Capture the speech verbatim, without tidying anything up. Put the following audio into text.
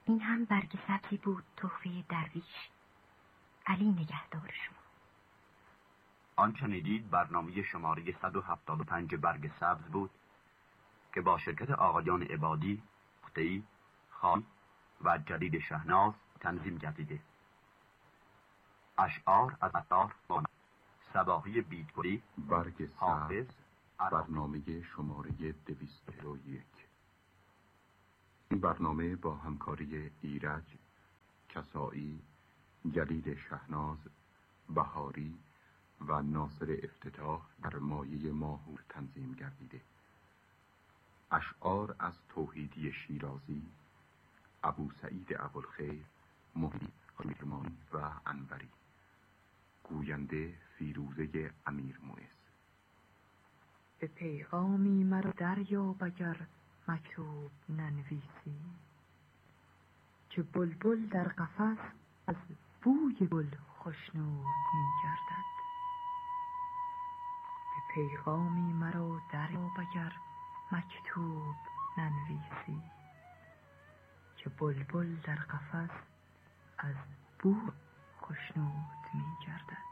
این هم برگ سبزی بود تحفه درویش. علی نگهدار شما. آن شنیدید برنامه شماره صد و هفتاد و پنج برگ سبز بود که با شرکت آقایان عبادی، قطعی، خان و جدید شهناز تنظیم گردیده. اشعار از عطار صباحی بیتگوری، برگ سبز، برنامه شماره دویست و یک. این برنامه با همکاری ایرج، کسایی، جلیل شهناز، بهاری و ناصر افتتاح در مایه ماهور تنظیم گردیده. اشعار از توحیدی شیرازی، ابو سعید ابوالخیر، محی خیرمانی و انوری. گوینده فیروزه امیر مویز. به پیغامی مرا دریاب اگر مکتوب ننویسی، که بلبل در قفس از بوی گل خوشنود می گردد. به پیغامی مرا دریاب اگر مکتوب ننویسی، که بلبل در قفس از بوی خوشنود می گردد.